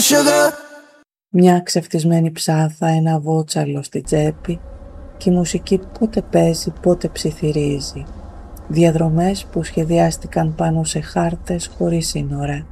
sugar. Μια ξεφτισμένη ψάθα, ένα βότσαλο στη τσέπη και η μουσική πότε παίζει, πότε ψιθυρίζει. Διαδρομές που σχεδιάστηκαν πάνω σε χάρτες χωρίς σύνορα.